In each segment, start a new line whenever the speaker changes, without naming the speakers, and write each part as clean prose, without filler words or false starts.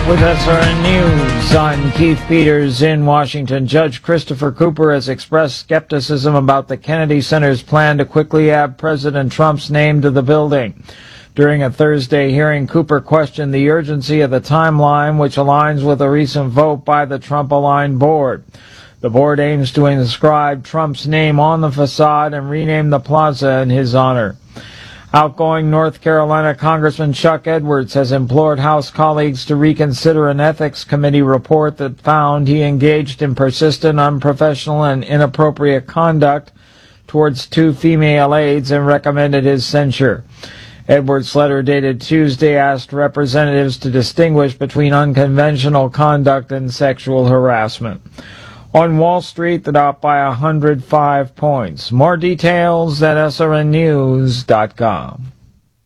With SRN News, I'm Keith Peters in Washington. Judge Christopher Cooper has expressed skepticism about the Kennedy Center's plan to quickly add President Trump's name to the building. During a Thursday hearing, Cooper questioned the urgency of the timeline, which aligns with a recent vote by the Trump-aligned board. The board aims to inscribe Trump's name on the facade and rename the plaza in his honor. Outgoing North Carolina Congressman Chuck Edwards has implored House colleagues to reconsider an ethics committee report that found he engaged in persistent, unprofessional, and inappropriate conduct towards two female aides and recommended his censure. Edwards' letter dated Tuesday asked representatives to distinguish between unconventional conduct and sexual harassment. On Wall Street, the Dow by 105 points. More details at srnnews.com.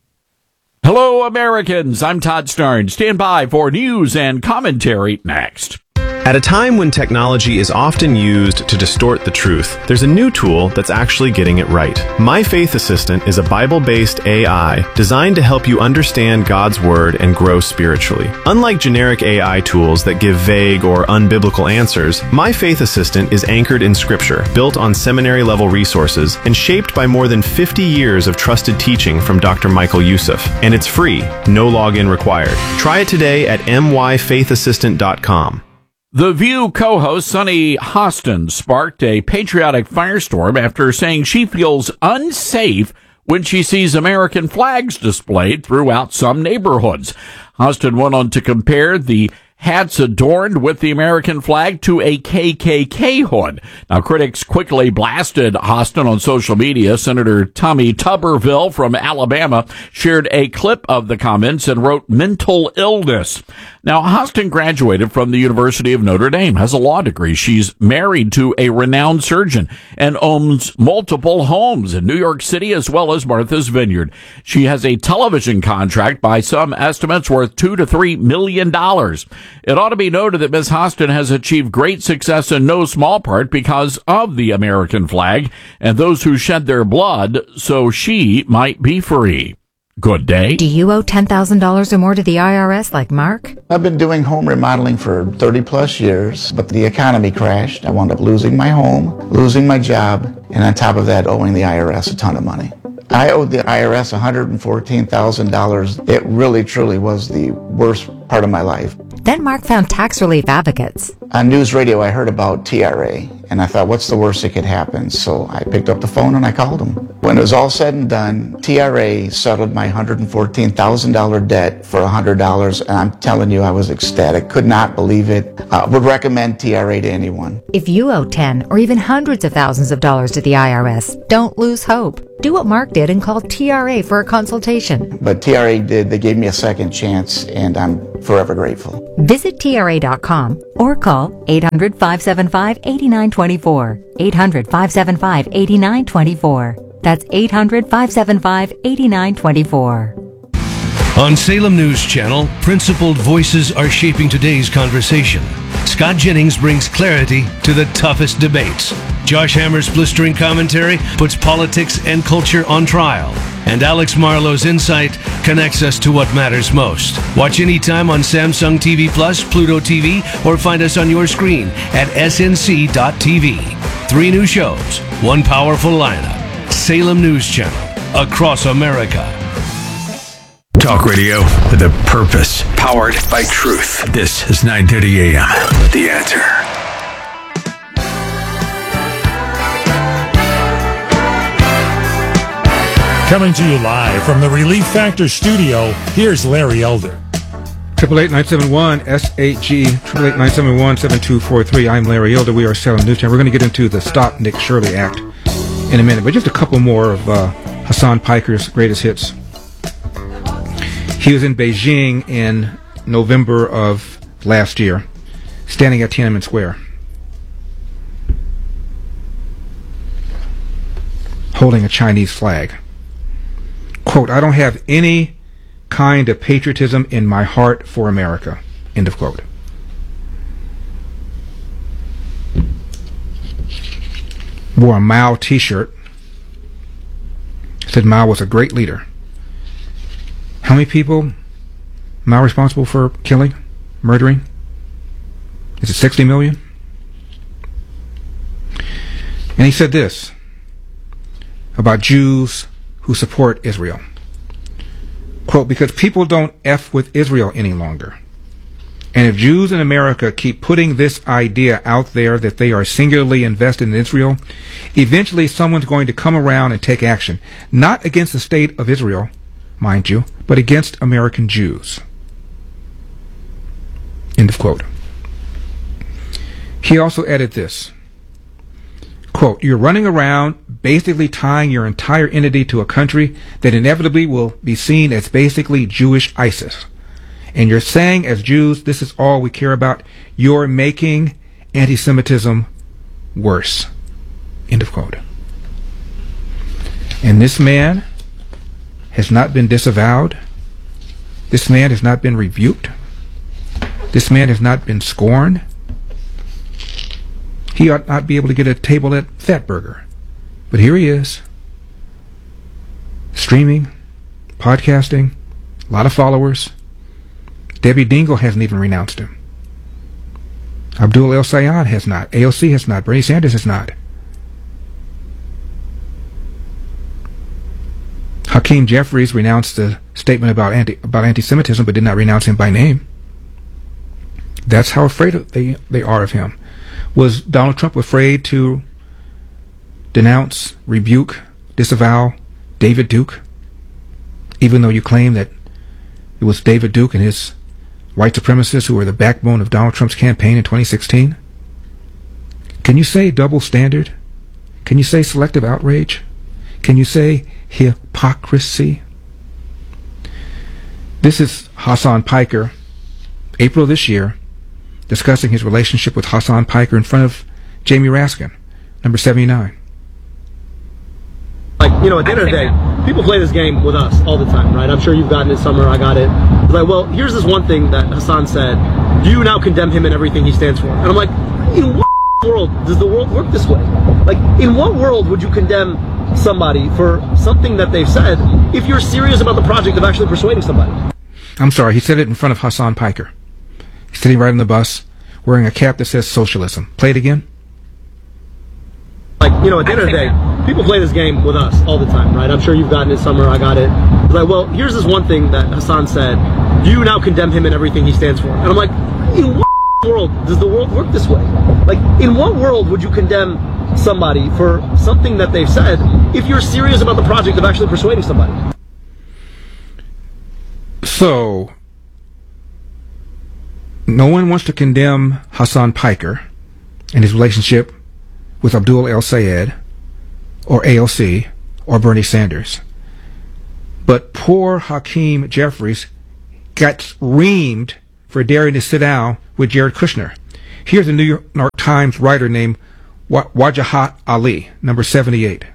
Hello, Americans. I'm Todd Starnes. Stand by for news and commentary next.
At a time when technology is often used to distort the truth, there's a new tool that's actually getting it right. My Faith Assistant is a Bible-based AI designed to help you understand God's Word and grow spiritually. Unlike generic AI tools that give vague or unbiblical answers, My Faith Assistant is anchored in Scripture, built on seminary-level resources, and shaped by more than 50 years of trusted teaching from Dr. Michael Youssef. And it's free, no login required. Try it today at myfaithassistant.com.
The View co-host Sunny Hostin sparked a patriotic firestorm after saying she feels unsafe when she sees American flags displayed throughout some neighborhoods. Hostin went on to compare the hats adorned with the American flag to a KKK hood. Now, critics quickly blasted Hostin on social media. Senator Tommy Tuberville from Alabama shared a clip of the comments and wrote, "Mental illness." Now, Hostin graduated from the University of Notre Dame, has a law degree. She's married to a renowned surgeon and owns multiple homes in New York City as well as Martha's Vineyard. She has a television contract by some estimates worth $2 to $3 million. It ought to be noted that Ms. Hostin has achieved great success in no small part because of the American flag and those who shed their blood so she might be free. Good day.
Do you owe $10,000 or more to the IRS like Mark?
I've been doing home remodeling for 30 plus years, but the economy crashed. I wound up losing my home, losing my job, and on top of that, owing the IRS a ton of money. I owed the IRS $114,000. It really, truly was the worst part of my life.
Then Mark found tax relief advocates.
On news radio, I heard about TRA, and I thought, what's the worst that could happen? So I picked up the phone and I called them. When it was all said and done, TRA settled my $114,000 debt for $100, and I'm telling you, I was ecstatic. Could not believe it. Would recommend TRA to anyone.
If you owe 10 or even hundreds of thousands of dollars to the IRS, don't lose hope. Do what Mark did and call TRA for a consultation.
But TRA did. They gave me a second chance, and I'm forever grateful.
Visit TRA.com or call 800-575-8924. 800-575-8924. That's 800-575-8924.
On Salem News Channel, principled voices are shaping today's conversation. Scott Jennings brings clarity to the toughest debates. Josh Hammer's blistering commentary puts politics and culture on trial. And Alex Marlowe's insight connects us to what matters most. Watch anytime on Samsung TV Plus, Pluto TV, or find us on your screen at snc.tv. 3 new shows, 1 powerful lineup. Salem News Channel, across America.
Talk radio with a purpose, powered by truth. This is 9:30 a.m. The Answer.
Coming to you live from the Relief Factor studio, here's Larry Elder.
888-971-SAG, 888-971-7243. I'm Larry Elder. We are Salem News Channel. We're going to get into the Stop Nick Shirley Act in a minute, but just a couple more of Hassan Piker's greatest hits. He was in Beijing in November of last year, standing at Tiananmen Square, holding a Chinese flag. Quote, "I don't have any kind of patriotism in my heart for America." End of quote. Wore a Mao t-shirt. Said Mao was a great leader. How many people Mao responsible for killing? murdering? Is it 60 million? And he said this about Jews who support Israel. Quote, because people don't F with Israel any longer. And if Jews in America keep putting this idea out there that they are singularly invested in Israel, eventually someone's going to come around and take action. Not against the state of Israel, mind you, but against American Jews. End of quote. He also added this. Quote, you're running around basically tying your entire entity to a country that inevitably will be seen as basically Jewish ISIS. And you're saying as Jews, this is all we care about. You're making anti-Semitism worse. End of quote. And this man has not been disavowed. This man has not been rebuked. This man has not been scorned. He ought not be able to get a table at Fatburger. But here he is, streaming, podcasting, a lot of followers. Debbie Dingell hasn't even renounced him. Abdul El-Sayed has not. AOC has not. Bernie Sanders has not. Hakeem Jeffries renounced the statement about anti-Semitism, but did not renounce him by name. That's how afraid they are of him. Was Donald Trump afraid to denounce, rebuke, disavow David Duke, even though you claim that it was David Duke and his white supremacists who were the backbone of Donald Trump's campaign in 2016? Can you say double standard? Can you say selective outrage? Can you say hypocrisy? This is Hassan Piker, April this year, discussing his relationship with Hassan Piker in front of Jamie Raskin, number 79.
Like, you know, at the end of the day, people play this game with us all the time, right? I'm sure you've gotten it, Summer, I got it. It's like, well, here's this one thing that Hassan said. Do you now condemn him and everything he stands for? And I'm like, in what world does the world work this way? Like, in what world would you condemn somebody for something that they've said if you're serious about the project of actually persuading somebody?
I'm sorry, he said it in front of Hassan Piker. He's sitting right on the bus, wearing a cap that says socialism. Play it again.
Like, you know, at the end of the day, people play this game with us all the time, right? I'm sure you've gotten it, Summer, I got it. It's like, well, here's this one thing that Hassan said. Do you now condemn him and everything he stands for? And I'm like, in what world does the world work this way? Like, in what world would you condemn somebody for something that they've said if you're serious about the project of actually persuading somebody?
So, no one wants to condemn Hassan Piker and his relationship with Abdul El-Sayed or AOC or Bernie Sanders. But poor Hakeem Jeffries got reamed for daring to sit down with Jared Kushner. Here's a New York Times writer named Wajahat Ali, number 78.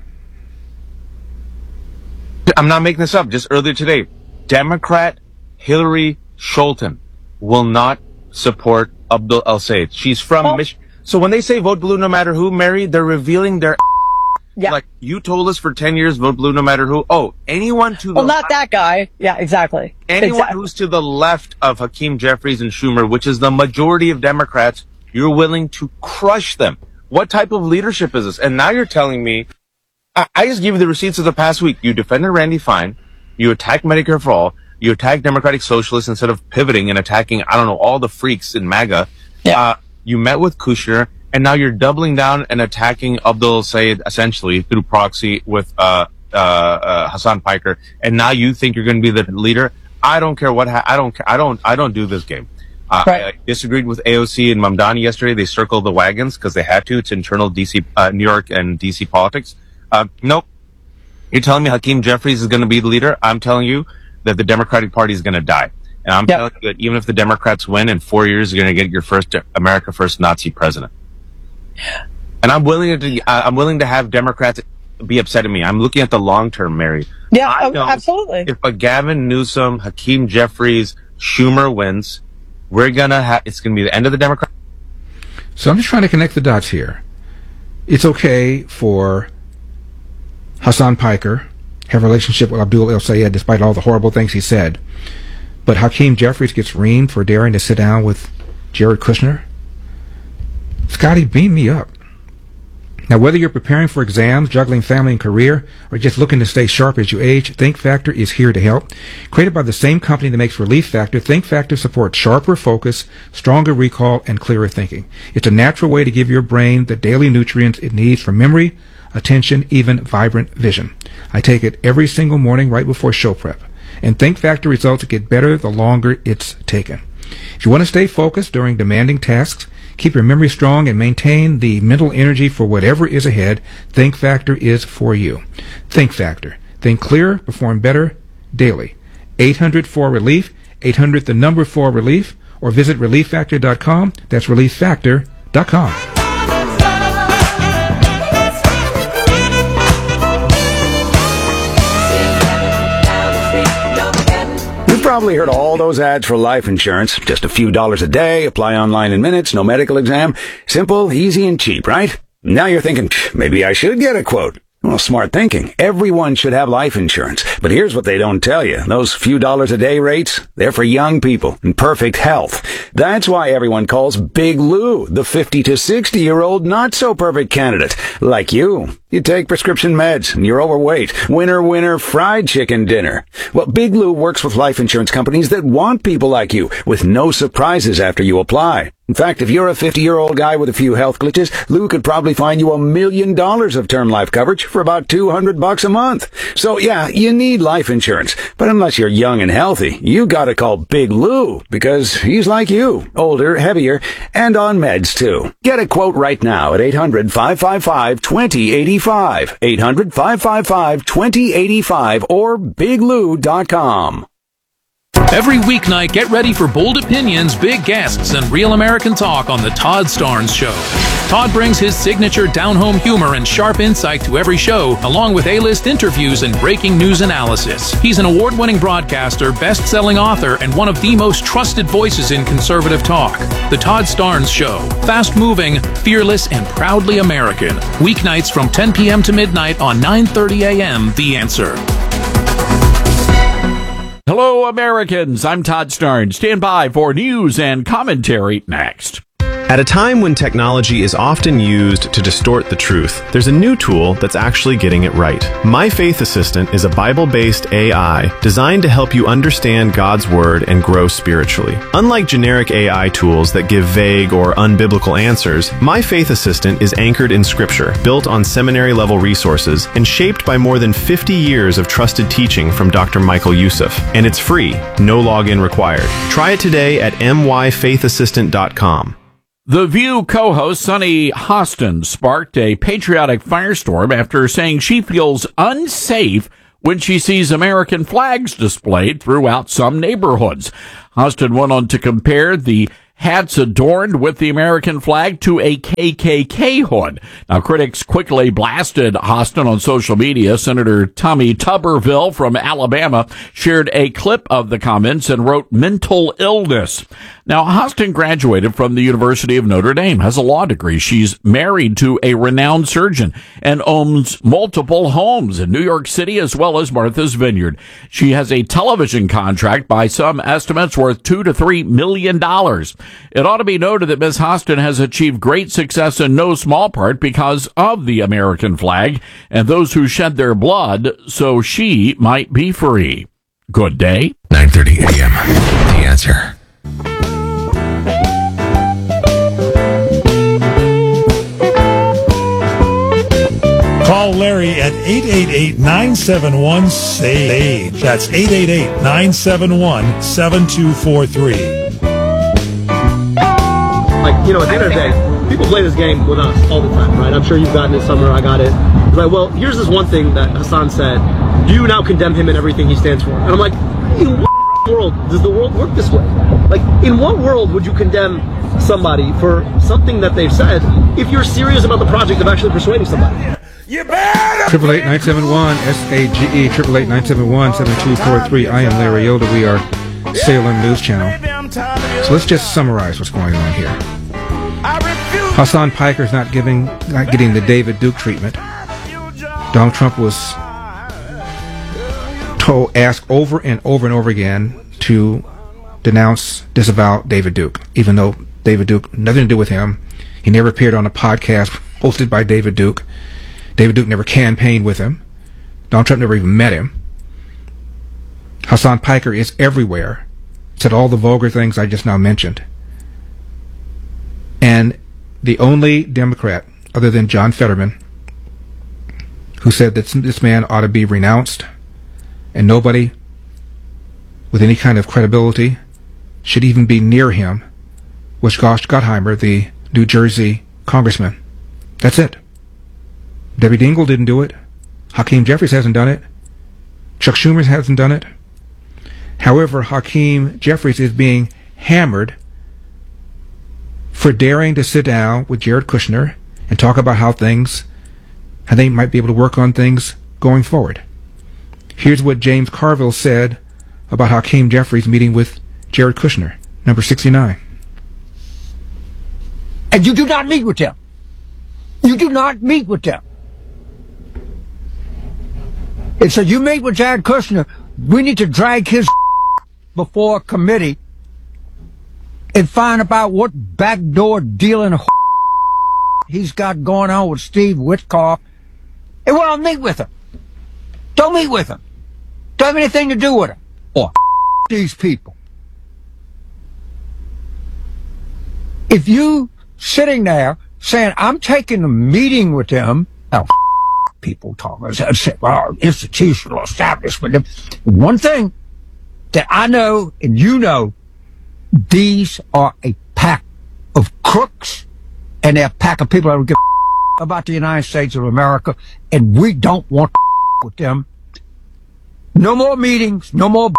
I'm not making this up. Just earlier today, Democrat Hillary Scholten will not support Abdul El-Sayed. She's from Michigan. So when they say vote blue no matter who, Mary, they're revealing their like, you told us for 10 years, vote blue no matter who. Oh, anyone to the
well, not that guy. Yeah, exactly.
Anyone who's to the left of Hakeem Jeffries and Schumer, which is the majority of Democrats, you're willing to crush them. What type of leadership is this? And now you're telling me, I just give you the receipts of the past week. You defended Randy Fine. You attacked Medicare for All. You attacked Democratic Socialists instead of pivoting and attacking, I don't know, all the freaks in MAGA. Yeah. You met with Kushner, and now you're doubling down and attacking Abdul Sayed essentially through proxy with Hassan Piker. And now you think you're going to be the leader. I don't care what. I don't do this game. I disagreed with AOC and Mamdani yesterday. They circled the wagons because they had to. It's internal DC, New York and DC politics. Nope. You're telling me Hakeem Jeffries is going to be the leader. I'm telling you that the Democratic Party is going to die. And I'm telling you that even if the Democrats win in 4 years, you're going to get your first America First Nazi president. And I'm willing to have Democrats be upset at me. I'm looking at the long term, Mary.
Yeah, absolutely.
If a Gavin Newsom, Hakeem Jeffries, Schumer wins, it's going to be the end of the Democrat.
So I'm just trying to connect the dots here. It's okay for Hassan Piker have a relationship with Abdul El-Sayed despite all the horrible things he said. but Hakeem Jeffries gets reamed for daring to sit down with Jared Kushner. Scotty, beam me up. Now, whether you're preparing for exams, juggling family and career, or just looking to stay sharp as you age, Think Factor is here to help. Created by the same company that makes Relief Factor, Think Factor supports sharper focus, stronger recall, and clearer thinking. It's a natural way to give your brain the daily nutrients it needs for memory, attention, even vibrant vision. I take it every single morning right before show prep. And Think Factor results get better the longer it's taken. If you want to stay focused during demanding tasks, keep your memory strong, and maintain the mental energy for whatever is ahead, Think Factor is for you. Think Factor. Think clearer, perform better, daily. 800-4RELIEF, 800 the number 4RELIEF, or visit ReliefFactor.com. That's ReliefFactor.com.
You've probably heard all those ads for life insurance. Just a few dollars a day, apply online in minutes, no medical exam. Simple, easy, and cheap, right? Now you're thinking, maybe I should get a quote. Well, smart thinking. Everyone should have life insurance. But here's what they don't tell you. Those few dollars a day rates, they're for young people in perfect health. That's why everyone calls Big Lou the 50 to 60-year-old not-so-perfect candidate. Like you. You take prescription meds, and you're overweight. Winner, fried chicken dinner. Well, Big Lou works with life insurance companies that want people like you, with no surprises after you apply. In fact, if you're a 50-year-old guy with a few health glitches, Lou could probably find you $1 million of term life coverage for about $200 a month. So yeah, you need life insurance. But unless you're young and healthy, you gotta call Big Lou, because he's like you. Older, heavier, and on meds too. Get a quote right now at 800-555-2085. 800-555-2085 or biglou.com.
Every weeknight, get ready for bold opinions, big guests, and real American talk on The Todd Starnes Show. Todd brings his signature down-home humor and sharp insight to every show, along with A-list interviews and breaking news analysis. He's an award-winning broadcaster, best-selling author, and one of the most trusted voices in conservative talk. The Todd Starnes Show. Fast-moving, fearless, and proudly American. Weeknights from 10 p.m. to midnight on 9:30 a.m. The Answer.
Hello, Americans. I'm Todd Starnes. Stand by for news and commentary next.
At a time when technology is often used to distort the truth, there's a new tool that's actually getting it right. My Faith Assistant is a Bible-based AI designed to help you understand God's Word and grow spiritually. Unlike generic AI tools that give vague or unbiblical answers, My Faith Assistant is anchored in Scripture, built on seminary-level resources, and shaped by more than 50 years of trusted teaching from Dr. Michael Youssef. And it's free, no login required. Try it today at myfaithassistant.com.
The View co-host Sunny Hostin sparked a patriotic firestorm after saying she feels unsafe when she sees American flags displayed throughout some neighborhoods. Hostin went on to compare the hats adorned with the American flag to a KKK hood. Now, critics quickly blasted Hostin on social media. Senator Tommy Tuberville from Alabama shared a clip of the comments and wrote mental illness. Now, Hostin graduated from the University of Notre Dame, has a law degree. She's married to a renowned surgeon and owns multiple homes in New York City as well as Martha's Vineyard. She has a television contract by some estimates worth $2 to $3 million. It ought to be noted that Ms. Hostin has achieved great success in no small part because of the American flag and those who shed their blood so she might be free. Good day.
9:30 a.m. The Answer.
Call Larry at 888-971-SAGE. That's 888-971-7243.
Like, you know, at the end of the day, people play this game with us all the time, right? I'm sure you've gotten it, Summer, I got it. It's like, well, here's this one thing that Hassan said. You now condemn him and everything he stands for. And I'm like, in what world does the world work this way? Like, in what world would you condemn somebody for something that they've said if you're serious about the project of actually persuading somebody?
You better! 888-971-SAGE, 888-971-7243. I am Larry Yoder. We are Salem News Channel. So let's just summarize what's going on here. Hassan Piker's not getting the David Duke treatment. Donald Trump was asked over and over and over again to disavow David Duke, even though David Duke, nothing to do with him. He never appeared on a podcast hosted by David Duke. David Duke never campaigned with him. Donald Trump never even met him. Hassan Piker is everywhere. Said all the vulgar things I just now mentioned. And the only Democrat, other than John Fetterman, who said that this man ought to be renounced, and nobody with any kind of credibility should even be near him, was Josh Gottheimer, the New Jersey congressman. That's it. Debbie Dingell didn't do it. Hakeem Jeffries hasn't done it. Chuck Schumer hasn't done it. However, Hakeem Jeffries is being hammered for daring to sit down with Jared Kushner and talk about how they might be able to work on things going forward. Here's what James Carville said about Hakeem Jeffries meeting with Jared Kushner, number 69.
And you do not meet with them. You do not meet with them. And so you meet with Jared Kushner, we need to drag his before a committee and find about what backdoor dealing he's got going on with Steve Witkoff. And we don't meet with him. Don't meet with him. Don't have anything to do with him. Or these people. If you sitting there saying, I'm taking a meeting with them, now people talking, well, institutional establishment. One thing that I know and you know, these are a pack of crooks, and they're a pack of people that don't give about the United States of America, and we don't want with them. No more meetings, no more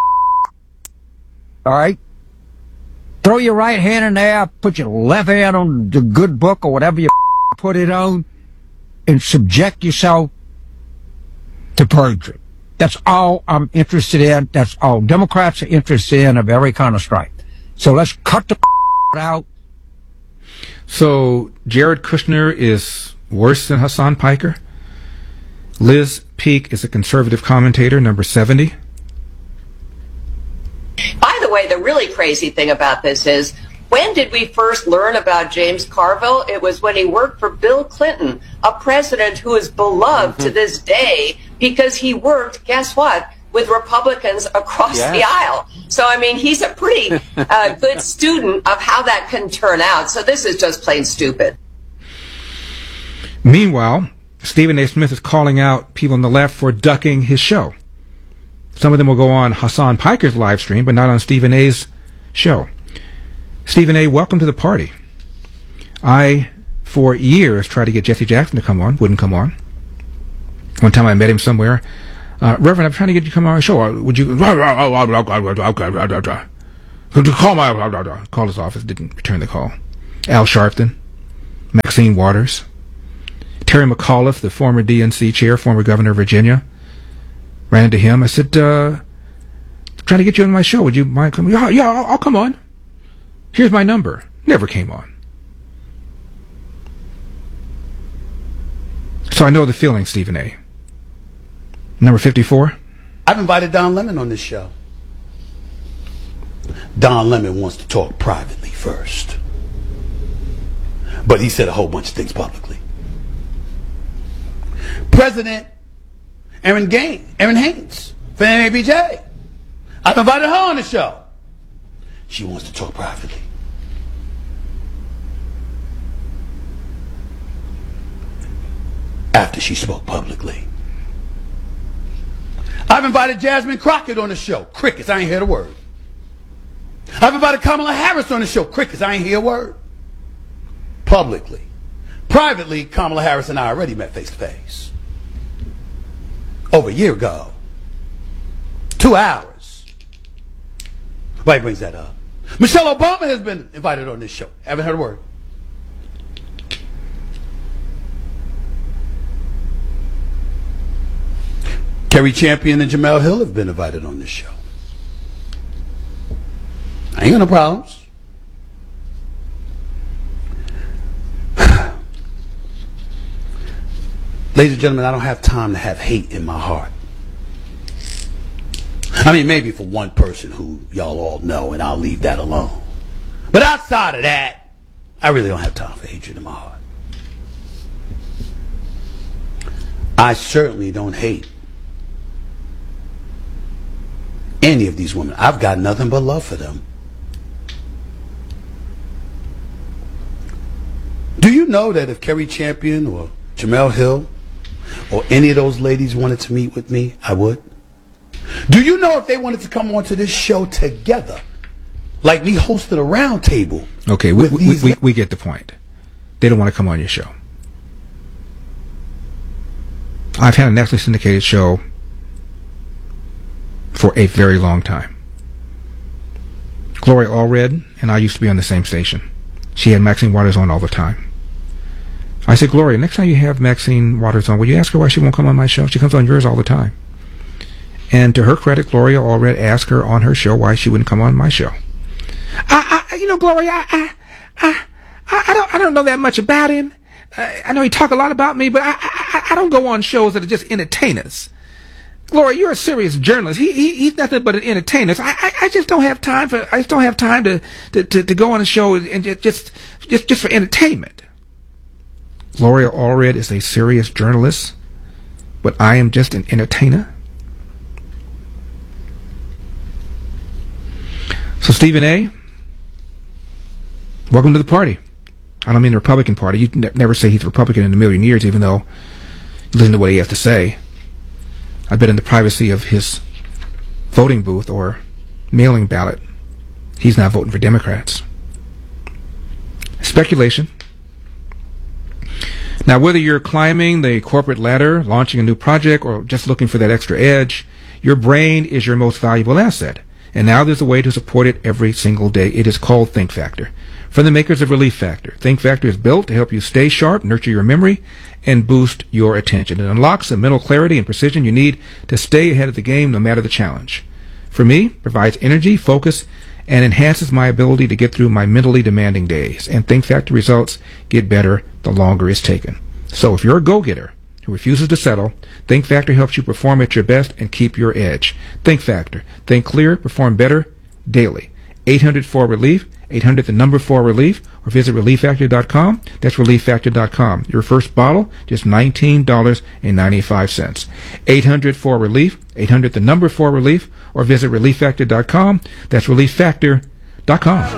all right? Throw your right hand in there, put your left hand on the good book or whatever you put it on, and subject yourself to perjury. That's all I'm interested in. That's all Democrats are interested in of every kind of stripe. So let's cut the out.
So Jared Kushner is worse than Hassan Piker. Liz Peek is a conservative commentator, number 70.
By the way, the really crazy thing about this is, when did we first learn about James Carville? It was when he worked for Bill Clinton, a president who is beloved to this day because he worked, guess what, with Republicans across the aisle. So, I mean, he's a pretty good student of how that can turn out. So this is just plain stupid.
Meanwhile, Stephen A. Smith is calling out people on the left for ducking his show. Some of them will go on Hassan Piker's live stream, but not on Stephen A.'s show. Stephen A., welcome to the party. I, for years, tried to get Jesse Jackson to come on, wouldn't come on. One time I met him somewhere. Reverend, I'm trying to get you to come on our show. Would you... Called his office, didn't return the call. Al Sharpton, Maxine Waters, Terry McAuliffe, the former DNC chair, former governor of Virginia. Ran into him. I said, trying to get you on my show. Would you mind coming? Yeah, I'll come on. Here's my number. Never came on. So I know the feeling, Stephen A. Number 54.
I've invited Don Lemon on this show. Don Lemon wants to talk privately first. But he said a whole bunch of things publicly. President Erin Haynes from NABJ. I've invited her on the show. She wants to talk privately. After she spoke publicly. I've invited Jasmine Crockett on the show. Crickets, I ain't heard a word. I've invited Kamala Harris on the show. Crickets, I ain't hear a word. Publicly. Privately, Kamala Harris and I already met face to face. Over a year ago. 2 hours. Why he brings that up? Michelle Obama has been invited on this show. Haven't heard a word. Kerry Champion and Jamel Hill have been invited on this show. I ain't got no problems. Ladies and gentlemen, I don't have time to have hate in my heart. I mean, maybe for one person who y'all all know, and I'll leave that alone. But outside of that, I really don't have time for hatred in my heart. I certainly don't hate any of these women. I've got nothing but love for them. Do you know that if Kerry Champion or Jamel Hill or any of those ladies wanted to meet with me, I would? Do you know if they wanted to come onto this show together, like me hosting a round table?
Okay, we get the point. They don't want to come on your show. I've had a nationally syndicated show for a very long time. Gloria Allred and I used to be on the same station. She had Maxine Waters on all the time. I said, Gloria, next time you have Maxine Waters on, will you ask her why she won't come on my show? She comes on yours all the time. And to her credit, Gloria Allred asked her on her show why she wouldn't come on my show. Gloria, I don't know that much about him. I know he talk a lot about me, but I don't go on shows that are just entertainers. Gloria, you're a serious journalist. He's nothing but an entertainer. So I just don't have time for. I just don't have time to go on a show and just for entertainment. Gloria Allred is a serious journalist, but I am just an entertainer. So Stephen A., welcome to the party. I don't mean the Republican Party. You never say he's a Republican in a million years, even though you listen to what he has to say. I bet in the privacy of his voting booth or mailing ballot, he's not voting for Democrats. Speculation. Now, whether you're climbing the corporate ladder, launching a new project, or just looking for that extra edge, your brain is your most valuable asset. And now there's a way to support it every single day. It is called Think Factor. From the makers of Relief Factor, Think Factor is built to help you stay sharp, nurture your memory, and boost your attention. It unlocks the mental clarity and precision you need to stay ahead of the game no matter the challenge. For me, it provides energy, focus, and enhances my ability to get through my mentally demanding days. And Think Factor results get better the longer it's taken. So if you're a go-getter who refuses to settle, Think Factor helps you perform at your best and keep your edge. Think Factor. Think clear, perform better daily. 800-4-RELIEF, 800-4-RELIEF, or visit ReliefFactor.com. That's ReliefFactor.com. Your first bottle, just $19.95. 800-4-RELIEF, 800-4-RELIEF, or visit ReliefFactor.com. That's ReliefFactor.com.